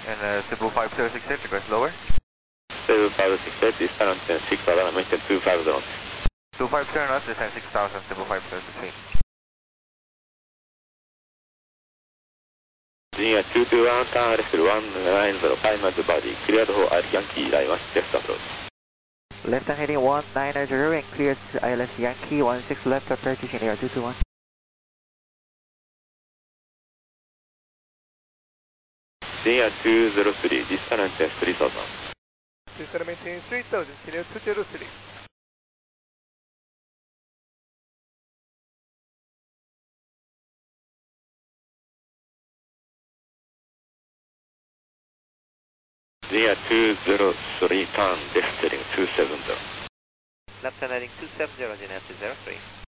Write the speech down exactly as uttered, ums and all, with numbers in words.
And uh, Cebu five zero six eight, request lower. Cebu five zero six eight, descend on six thousand, maintain two five zero. two five zero knots, descend six thousand, Cebu five zero six eight. Engineer two two one, turn left one nine zero five miles body, cleared for Yankee, Line one six approach. Left hand heading one nine zero and cleared I L S Yankee one six left approach in air two two one. Engineer two zero three, distance three thousand. Descend maintain three thousand, Engineer two zero three. Engineer two zero three, turn left heading two seven zero. Left hand heading two seven zero, Engineer two zero three.